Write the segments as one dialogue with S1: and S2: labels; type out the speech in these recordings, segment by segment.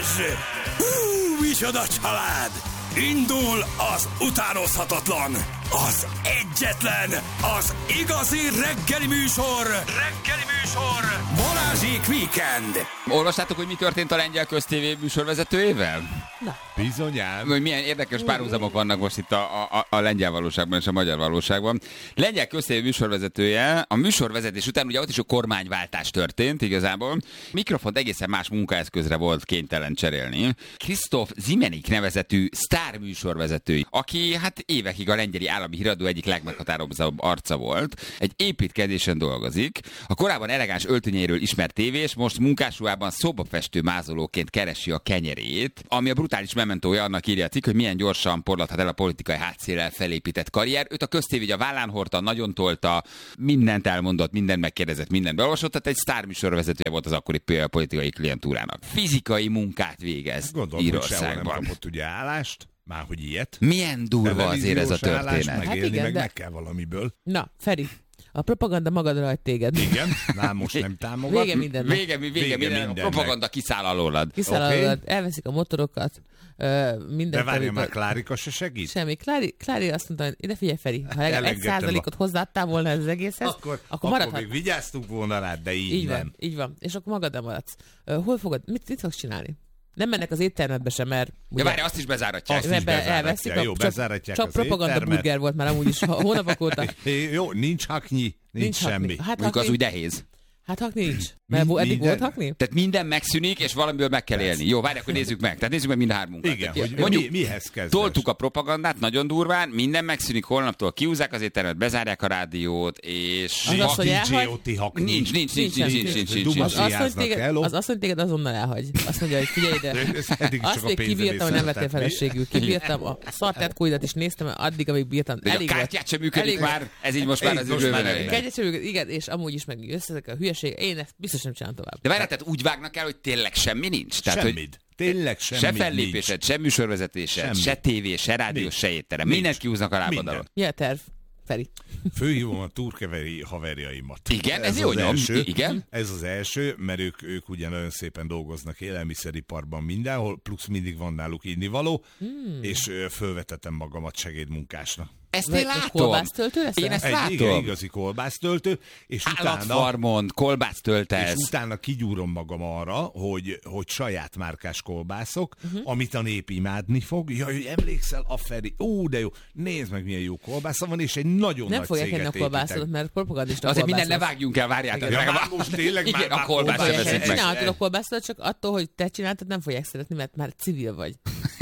S1: Balázs! Micsoda család! Indul az utánozhatatlan, az egyetlen, az igazi reggeli műsor, Balázsék Weekend.
S2: Olvastátok, hogy mi történt a lengyel köztévé műsorvezetőjével?
S3: Na.
S4: Bizonyám.
S2: Hogy milyen érdekes párhuzamok vannak most itt a lengyel valóságban és a magyar valóságban. Lengyel köztévé műsorvezetője, a műsorvezetés után ugye ott is a kormányváltás történt igazából. Mikrofont egészen más munkaeszközre volt kénytelen cserélni. Krisztóf Zimenik nevezetű sztár műsorvezető, aki hát évekig a lengyeli állami híradó egyik legmeghatározóbb arca volt. Egy építkezésen dolgozik. A korábban elegáns öltönyéről ismert tévés, most munkásruhában szobafestő mázolóként keresi a kenyerét, ami a brutális mementója, annak írja a cikk, hogy milyen gyorsan porladhat el a politikai hátszéllel felépített karrier. Őt a köztévé a vállán hordta, nagyon tolta, mindent elmondott, mindent megkérdezett, mindent beolvasott, tehát egy sztár műsorvezetője volt az akkori politikai klientúrának. Fizikai munkát végez Írországban.
S4: Nem kapott ugye állást, már hogy ilyet.
S2: Milyen durva azért ez a történet.
S4: Megélni, hát igen, meg kell valamiből.
S3: Na, Feri, a propaganda magadra hagy téged.
S4: Igen, már most nem támogat.
S3: Vége mindennek.
S2: Vége minden. A propaganda kiszáll alólad.
S3: Alólad, elveszik a motorokat, minden.
S4: De várja már, Klárika se segít?
S3: Semmi. Klári azt mondta, hogy ide figyelj, Feri, ha 1%-ot hozzáadtál volna ez az egészhez, akkor maradhat.
S4: Még vigyáztunk volna rád, de így nem.
S3: Így van. És akkor magadra maradsz. Hol fogod? Mit fogsz csinálni? Nem mennek az éttermetbe sem, mert...
S2: Ja, várj, azt is bezáratják.
S4: Jó, bezáratják
S3: csak
S4: az
S3: propaganda burger volt már amúgy is hónapok óta.
S4: Jó, nincs haknyi, nincs semmi.
S2: Hát mondjuk az úgy nehéz.
S3: Hát hakni nincs. Mert eddig volt hakni?
S2: Tehát minden megszűnik, és valamiből meg kell élni. Jó, várj, akkor nézzük meg. Tehát nézzük meg mind a hármunkat.
S4: Igen, hogy mondjuk, mihez kezdesz?
S2: Toltuk a propagandát, nagyon durván, minden megszűnik, holnaptól kiúzzák az éttermet, bezárják a rádiót, és... Nincs.
S3: Az azt mondja, téged azonnal elhagy. Azt mondja, hogy figyelj ide. Azt még kibírtam, hogy nem vettél feleségül. Kibírtam a szartetkóidat is néztem, addig, amíg bírtam.
S2: De a kártyát sem működik már, ez így most már az ügyőben.
S3: Igen, és amúgy is meg összezek a hülyeség. Én ezt biztos nem csinálom tovább.
S2: De várjál, tehát úgy vágnak el, hogy tényleg semmi nincs? Tehát,
S4: semmit. Tényleg semmit
S2: se fellépésed, se műsorvezetésed, se tévé, se rádió, se étterem. Mindent kiúznak a lábad alól.
S3: Mi a terv, Feri?
S4: Fölhívom a turkeveri haverjaimat.
S2: Igen, ez jó nyom. Igen.
S4: Ez az első, mert ők ugye nagyon szépen dolgoznak élelmiszeriparban mindenhol, plusz mindig van náluk innivaló, és fölvetettem magamat segédmunkásnak.
S2: Ezt én látom.
S3: Kolbásztöltő leszel?
S2: Én ezt látom.
S4: Igen, igazi kolbásztöltő. És
S2: állatfarmon, kolbásztöltesz.
S4: És utána kigyúrom magam arra, hogy saját márkás kolbászok, amit a nép imádni fog. Jaj, hogy emlékszel a Feri? De jó, nézd meg, milyen jó kolbásza van, és egy nagyon
S3: nem
S4: nagy
S3: fogják
S4: céget
S3: enni a kolbászat, mert propagandista
S2: azért minden ne vágjunk el, várjátok.
S4: Most tényleg
S2: igen, a kolbászt sem veszik meg.
S3: Csinálhatod a kolbászat, csak attól, hogy te csináltad, nem fogják szeretni, mert már civil vagy.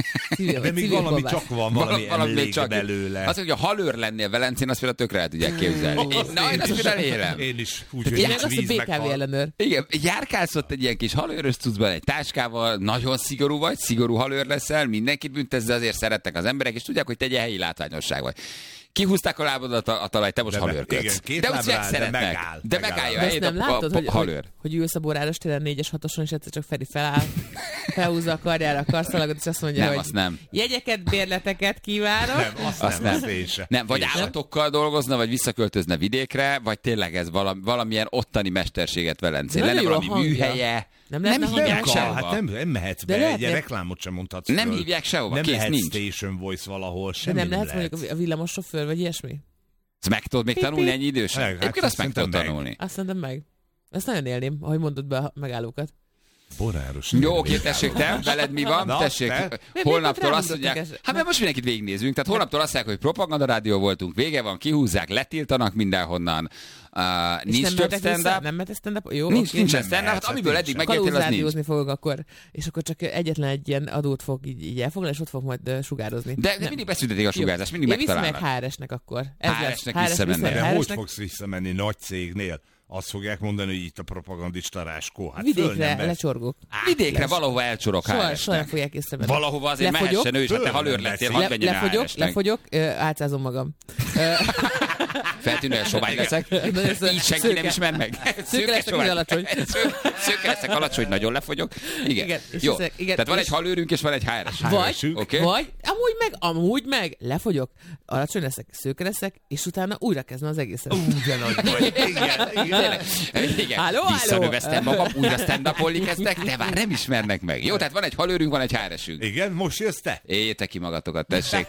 S4: De még valami csak van, valami emlék belőle.
S2: Az, hogy a halőr lennél Velencén, azt például tökre el tudják képzelni. Én azt például élem.
S4: Én is. Úgy, hogy
S3: nincs víz meg BKV ellenőr.
S2: Igen, járkálsz ott egy ilyen kis halőrös cuccban, egy táskával, nagyon szigorú vagy, szigorú halőr leszel, mindenkit büntesz, de azért szeretnek az emberek, és tudják, hogy te egy helyi látványosság vagy. Kihúzták a lábadat a talaj, te most halőrködsz.
S4: De úgy szeretnek.
S2: De megállja
S3: a helyét a
S2: halőr.
S3: Hogy ülsz a Boráros téren 4-es 6-oson, és egyszer csak Feri feláll, felhúzza a karjára a karszalagot, és azt mondja,
S2: nem,
S3: hogy
S2: azt nem.
S3: Jegyeket, bérleteket kívánok.
S4: Nem, azt nem.
S2: Vagy állatokkal dolgozna, vagy visszaköltözne vidékre, vagy tényleg ez valamilyen ottani mesterséget Velencén. Lenne valami műhelye. Nem hívják sehova.
S4: Hát nem mehetsz be, egy reklámot sem mondhatsz.
S2: Nem hívják sehova, kész, nincs.
S4: Nem lehetsz Station Voice valahol, semmi
S3: nem lehet. Mondjuk a villamossofőr, vagy ilyesmi?
S2: Ezt meg tudod még tanulni ennyi idősen? Egyébként azt meg tudod tanulni.
S3: Azt mondom meg. Ezt nagyon élném, ahogy mondod be a megállókat.
S4: Boráros.
S2: Jó, oké, tessék, te, veled mi van? Tessék, holnaptól azt mondják, hát mert most mindenkit végignézünk, tehát holnaptól azt mondják, hogy propaganda rádió voltunk, vége van, kihúzzák, letiltanak mindenhonnan. Nincs több stand-up.
S3: Nem mehet stand-up? Jó,
S2: nincs stand-up, hát amiből eddig megértél, az nincs.
S3: Kalózrádiózni fogok akkor, és akkor csak egyetlen egy ilyen adót fog így elfoglalni, és ott fog majd sugározni.
S2: De mindig beszüntetik a sugárzást, mindig megtalálnak.
S3: Én viszem HRS-nek akkor.
S4: HRS-nek visszamenni. De hogy fogsz visszamenni nagy cégnél? Azt fogják mondani, hogy itt a propagandista Ráskó. Hát
S3: vidékre lecsorgok.
S2: Vidékre valahova elcsorok HRS-nek.
S3: Soha nem fogják észrevenni.
S2: Valahova azért mehessen ő is, hát te halőr lettél, hadd menjen
S3: Lefogyok, álcázom magam.
S2: Feltűnően sovány leszek. Így senki nem ismer meg.
S3: Szőke leszek, hogy alacsony.
S2: Szőke leszek, alacsony, nagyon lefogyok. Igen. Jó. Tehát van egy halőrünk, és van egy HRS.
S3: Vagy, amúgy meg lefogyok, alacsony leszek, szőke leszek, és utána újra kezdem az egészet.
S4: De nagy vagy.
S2: Igen.
S3: Halló.
S2: Visszanöveztem magam, újra stand-upolni kezdek, de már nem ismernek meg. Jó, tehát van egy halőrünk, van egy HRS-ünk.
S4: Igen, most jössz te?
S2: Éljétek ki magatokat, tessék.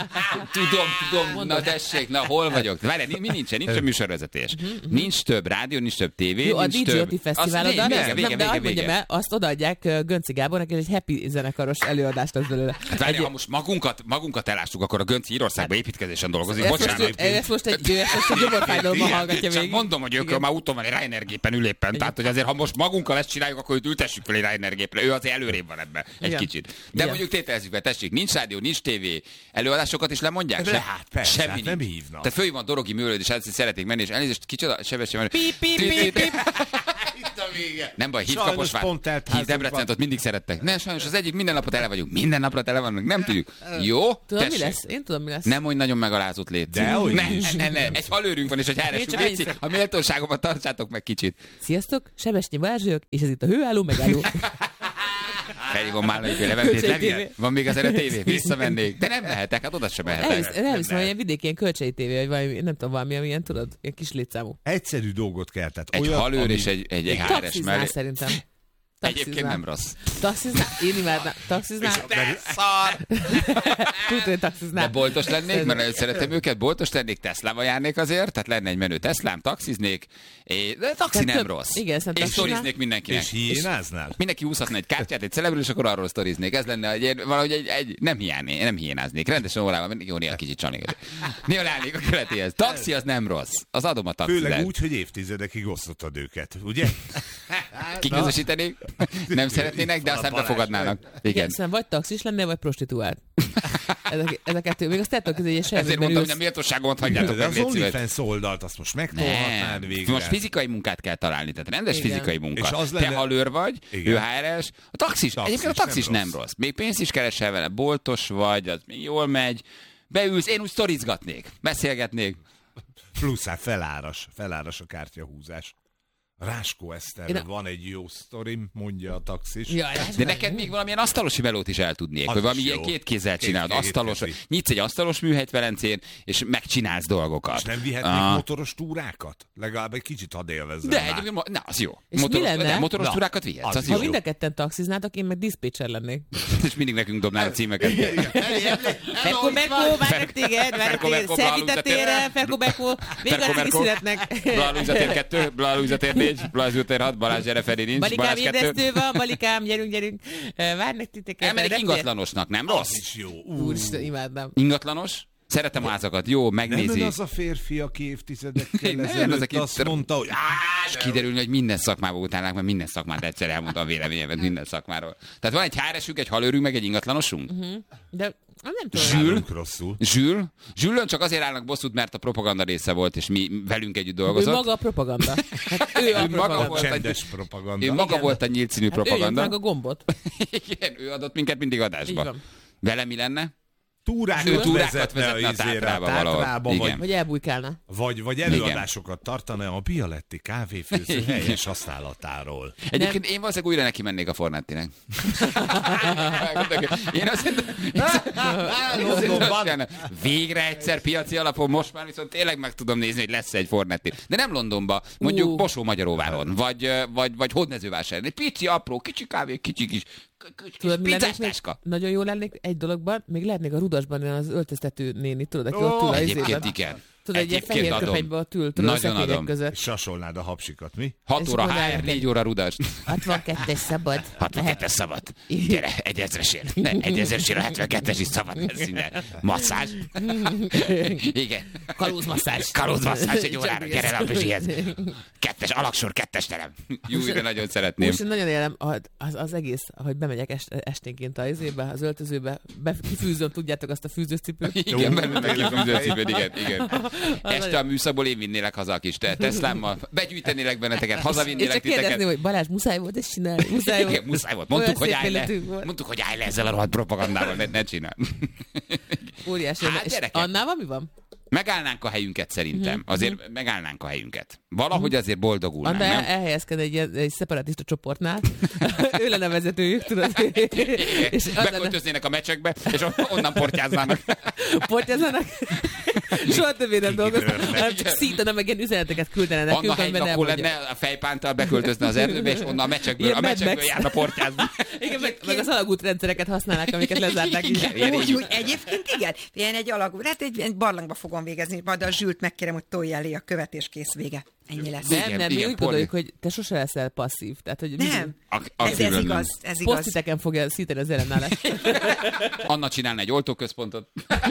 S2: Tudom. Na tessék, na hol vagyok? Várj, mi nincsen műsorvezetés. Nincs több rádió, nincs több tévé,
S3: jó,
S2: nincs
S3: a
S2: több...
S3: DJ fesztiválodat, de mondjam el, azt odaadják Gönci Gábornak, és egy happy zenekaros előadást az belőle.
S2: Hát várj, ha most magunkat elástuk, akkor a Gönci Írországban építkezésen dolgozik. Bocsánat.
S3: Ezt most egy gyomorfájdalommal hallgatja végig.
S2: Mondom, hogy ők már úton van egy Ryanair gépen ül éppen. Tehát, hogy azért, ha most magunkkal ezt csináljuk, akkor őt ültessük fel egy Ryanair gépre. Ő azért előrébb van ebben egy kicsit. De mondjuk tételezzük be, tessék, nincs rádió, nincs tévé, előadásokat is lemondják?
S4: Hát persze,
S2: semmi
S4: nem
S2: nincs.
S4: hívnak.
S2: Tehát fölhívom a Dorogi Műlőd, és ezt szeretnék menni, és elnézést, kicsoda, sebesség van.
S4: Itt a vége.
S2: Nem baj, hív Kaposvár. Hív Debrecent, ott mindig szerettek. Ne, sajnos az egyik minden napot tele vagyunk. Minden napra tele vannak, nem tudjuk. Jó?
S3: Tudom, mi lesz? Én tudom, mi lesz.
S2: Nem, hogy nagyon megalázott légy. Ne. Egy halőrünk van, és egy háresünk. Légy, a méltóságomat tartsátok meg kicsit.
S3: Sziasztok, Sebesnyi Balázs vagyok, és ez itt a Hőálló megálló.
S2: Felhívom Málnai Leventét, nem van még azért a tévé, visszamennék. De nem mehetek, hát oda sem mehetek.
S3: Elviszem, hogy ilyen vidéki, ilyen kölcsei tévé, vagy valami, nem tudom, valami, ilyen, tudod, ilyen kis létszámú.
S4: Egyszerű dolgot kell, tehát
S2: egy halőr és egy háres mellé.
S3: Szerintem.
S2: Egyébként nem rossz.
S3: Taxiznál? Én imádnám. Taxiznál?
S2: Szar!
S3: Tudod, hogy taxiznál.
S2: De boltos lennék, mert nagyon szeretem őket. Boltos lennék, Teslával járnék azért, tehát lenne egy menő Teslám, taxiznék. De taxi nem rossz.
S3: Igen,
S2: és sztoriznék mindenkinek.
S4: És hiénáznál?
S2: Mindenki húzhatna egy kártyát, egy celebről, és akkor arról sztoriznék. Ez lenne valahogy egy nem hiénáznék. Rendesen órával, jó, néha kicsit csalnék. Néha állnék a követéhez. Taxi az nem rossz. Az adom a taxit.
S4: Főleg úgy, hogy évtizedekig osztottad őket, ugye?
S2: Kiközösítenék? Nem szeretnének, de aztán befogadnának. Igen.
S3: Szóval vagy taxis lennél, vagy prostituált. Ez a kettő. Még azt tettek közé, hogy
S2: ezért mondtam, hogy a méltóságomat hagyjátok meg.
S4: Az OnlyFans oldalt, azt most megtolhatnád végre.
S2: Most fizikai munkát kell találni, tehát rendes fizikai munka. Te halőr vagy, ő HRS, a taxis, egyébként a taxis nem rossz. Még pénzt is keresel vele, boltos vagy, az még jól megy. Beülsz, én úgy sztorizgatnék, beszélgetnék.
S4: Plusz feláras a kártyahúzás. Ráskó Eszterre van egy jó sztorim, mondja a taxis.
S2: De neked még valamilyen asztalosi melót is el tudnék, vagy valami ilyen két kézzel csinálod. Asztalos, nyitsz egy asztalos műhelyt Velencén, és megcsinálsz dolgokat.
S4: És nem vihetnék motoros túrákat? Legalább egy kicsit hadd élvezzem.
S2: De az jó.
S3: És mi lenne?
S2: Motoros túrákat vihetsz, az
S3: ha
S2: jó.
S3: mind a ketten taxiznátok, én meg diszpécser lennék.
S2: És mindig nekünk dobnál a címeket.
S3: Ferko Bekó, várnak téged, Szervita térre, Ferko Bekó, végül születnek.
S2: Blaluza tér 2, Blaluza tér 4, Blaluza tér 6, Balázs gyere Feri nincs,
S3: Balikám
S2: Balázs 2.
S3: ébresztő van, Balikám, gyerünk. Várnak titeket.
S2: Elmennek ingatlanosnak, nem rossz?
S4: Az is jó.
S3: Úristen, imádnám.
S2: Ingatlanos? Szeretem házakat, jó, megnézi.
S4: Nem az a férfi, aki évtizedekkel ezelőtt azt mondta, hogy
S2: és kiderülni, hogy minden szakmában utálnák, mert minden szakmát egyszer elmondtam a véleményemet minden szakmáról. Tehát van egy háresünk, egy halőrünk, meg egy ingatlanosunk.
S3: De nem tudom.
S2: Zsülön csak azért állnak bosszút, mert a propaganda része volt, és mi velünk együtt dolgozott.
S3: Ő maga a propaganda. Ő a propaganda.
S4: Csendes propaganda.
S2: Ő maga volt a nyílt színű propaganda.
S3: Ő meg a gombot.
S2: Igen, ő adott minket mindig adásba. Vele mi lenne?
S4: Túrákat vezetne a Tátrába,
S3: vagy elbújkálna.
S4: Vagy előadásokat tartana a Bialetti kávéfőző helyes használatáról.
S2: Egyébként én valószínűleg újra neki mennék a Fornettinek. Én azt végre egyszer piaci alapon, most már viszont tényleg meg tudom nézni, hogy lesz egy Fornetti. De nem Londonba, mondjuk Bosó-Magyaróváron, vagy Hódmezővásáron. Egy pici, apró, kicsi kávé, kicsi kis pizzástáska.
S3: Nagyon jó lennék egy dologban, még lehetnék a Rudasban az öltöztető néni, tudod, aki ott ül az
S2: egyébként igen.
S3: Tudod, egy fehér köpenybe ott ül, tudod, a szekények között.
S4: Sasolnád a hapsikat, mi?
S2: 6 óra HR, 4 óra Rudas.
S3: 62-es szabad.
S2: 62-es szabad. Gyere, 1000-esért. 1000-esért a 72-es is szabad. Ez innen. Masszázs. Igen. Kalózmasszázs egy órára. Gyere le a Pizsihez. 2-es, alaksor, 2-es terem. Jó, de nagyon szeretném.
S3: Most nagyon élem az egész, ahogy bemegyek esténként az öltözőbe, kifűzöm, tudjátok, azt a fűzős cipőt.
S2: Igen, meg a fűzős cipőt, igen. Este a műszakból én vinnélek haza a kis Teslámmal, begyűjtenélek benneteket, hazavinnélek titeket.
S3: És csak kérdezni, hogy Balázs, muszáj volt ezt csinálni?
S2: Igen, muszáj volt. Mondtuk, hogy állj le ezzel a rohadt propagandával, ne csinál.
S3: Óriási. És Annával mi van?
S2: Megállnánk a helyünket szerintem. Azért megállnánk a helyünket. Valahogy azért boldogulnánk,
S3: de
S2: nem?
S3: elhelyezkedne egy szeparatista csoportnál. Ő lenne vezetőjük, tudod.
S2: És beköltöznének a meccsekbe, és onnan portyáznának.
S3: Portyáznának? Soha többé nem dolgoznak, hanem csak szítana, meg ilyen üzeneteket küldene nekünk.
S2: Anna hegylakó lenne, a fejpántal beköltözne az erdőbe, és onnan a meccsekből járna portyázni.
S3: Igen, meg az alagútrendszereket használnák, amiket lezárták.
S5: Úgy, egyébként igen. Ilyen egy alagút, hát egy barlangba fogom végezni, majd a Zsült megkérem, hogy tolja elé a követ, és kész, vége. Ennyi lesz.
S3: Nem, mi úgy gondoljuk, hogy te sose leszel passzív. Tehát, hogy
S5: nem, ez igaz.
S3: Posztiteken fogja szíteni az ellenállást.
S2: Anna csinálna egy oltóközpontot.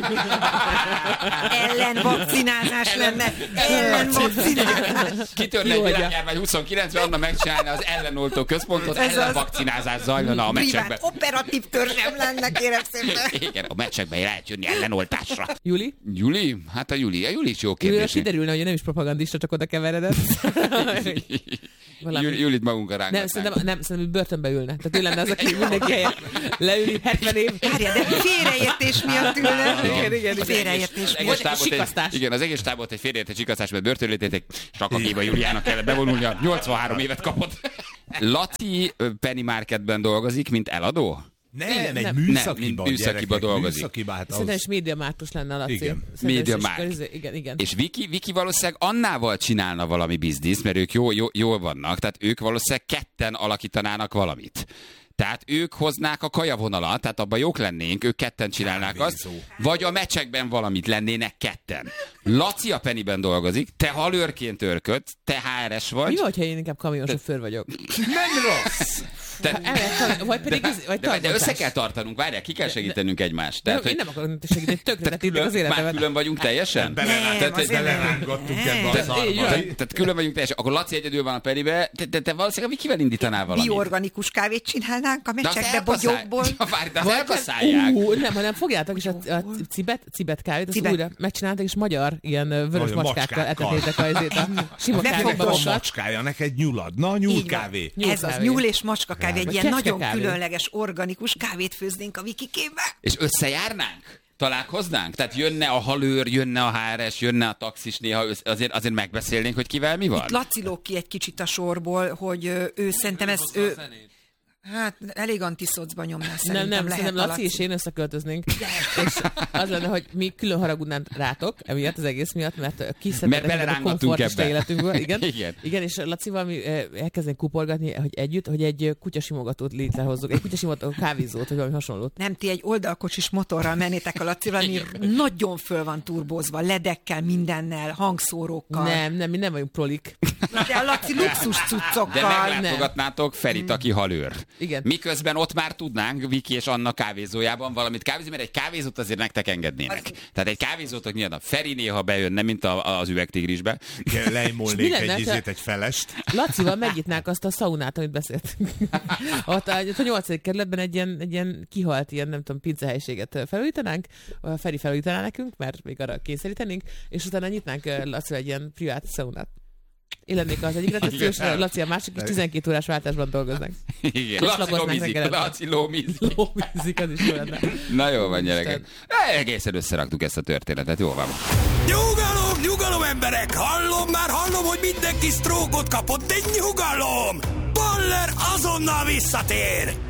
S5: Ellenvakcinázás lenne. Ellenvakcinázás.
S2: Kitörne egy világjárvány 29-ben, Anna megcsinálna az ellenoltó központot, ellenvakcinázás zajlana a meccsekben.
S5: Operatív törzsem lenne, kérem szépen.
S2: Igen, a meccsekben lehet jönni ellenoltásra.
S3: Juli?
S2: Juli? Hát a Juli is jó kérdés.
S3: Júlira kiderülne, hogy nem is propagandista, csak oda keveredett.
S2: Julit magunkra rángatnánk.
S3: Nem, szerintem börtönbe ülne. Tehát ő lenne az, aki mindenki helyett leüli 70 év.
S5: Várja, de félreértés miatt ülne.
S3: Igen.
S5: Félreértés
S3: miatt.
S2: Igen, az egész tábort egy félreértés sikasztás, mert börtönlététek, csak a Éva Juliának kellett bevonulnia. 83 évet kapott. Laci Penny Marketben dolgozik, mint eladó?
S4: Nem, egy műszakiba dolgozik.
S3: Szerintem is médiamártus lenne a Laci.
S4: Igen.
S2: Médiamárk.
S3: Igen.
S2: És Viki valószínűleg Annával csinálna valami bizniszt, mert ők jól vannak, tehát ők valószínűleg ketten alakítanának valamit. Tehát ők hoznák a kajavonalat, tehát abban jók lennénk, ők ketten csinálnák azt, vagy a meccsekben valamit lennének ketten. Laci a Pennyben dolgozik, te halőrként örködsz, te HRS vagy.
S3: Mi, hogyha én inkább kamionsofőr vagyok?
S2: Nem rossz! De össze kell tartanunk, várjál, ki kell segítenünk egymást.
S3: Tehát, én nem akarok segíteni, tönkretették az életemet.
S2: Már külön vagyunk teljesen?
S4: Belerángattunk ebbe a szarba.
S2: Tehát külön vagyunk teljesen. Akkor Laci egyedül van a Peribe, te valószínűleg Vikivel indítanál valamit.
S5: Biorganikus kávét csinálnánk a meccsekbe bogyókból.
S2: Várj, de elkaszálják.
S3: Nem, hanem fogjátok is a cibet kávét, azt újra megcsináltak, és magyar ilyen vörös macskákkal etetétek a sima kávéban.
S4: Macskája, neked nyulad. Na, nyúlkávé.
S5: Ez az nyúl és macska kávé, egy ilyen nagyon különleges, organikus kávét főznénk a Vikikébe.
S2: És összejárnánk? Találkoznánk? Tehát jönne a halőr, jönne a HRS, jönne a taxis, néha azért megbeszélnénk, hogy kivel mi van?
S5: Itt Laci lóg ki egy kicsit a sorból, hogy ő szerintem ez... Hát elég antiszocban nyomná szerintem.
S3: Nem, Laci és én összeköltöznénk. És az lenne, hogy mi külön haragudnánk rátok, emiatt az egész miatt, mert kiszedtek a komfortista életünkből. Igen, és Lacival mi elkezdenénk kupolgatni, hogy együtt, hogy egy kutyasimogatót létrehozzuk, egy kutyasimogató kávézót, vagy valami hasonlót.
S5: Nem, ti egy oldalkocsis motorral mennétek a Lacival, ami nagyon föl van turbózva, ledekkel, mindennel, hangszórókkal.
S3: Nem, mi nem vagyunk prolik.
S5: De a Laci luxus cuccokkal.
S2: De meglátogatnátok Ferit, aki halőr.
S3: Igen.
S2: Miközben ott már tudnánk Viki és Anna kávézójában valamit kávézni, mert egy kávézót azért nektek engednének. Tehát egy kávézótok nyilván a Feri néha bejönne, mint az üvegtigrisbe.
S4: Leimolnék egy felest.
S3: Lacival megnyitnák azt a szaunát, amit beszéltünk. Ott a 8. kerületben egy ilyen kihalt, ilyen nem tudom, pizzahelyiséget felújítanánk, a Feri felújítaná nekünk, mert még arra kényszerítenénk, és utána nyitnánk Lacival egy ilyen privát szaunát. Én lennék az egyik recepciós, Laci a másik, és 12 órás váltásban dolgoznak.
S2: Igen. Laci lómizik.
S3: Lómizik, az is jó lenne.
S2: Na jó van, gyerekek. Egészen összeraktuk ezt a történetet, jó van.
S1: Nyugalom emberek! Hallom, hogy mindenki sztrókot kapott, de nyugalom! Baller azonnal visszatér!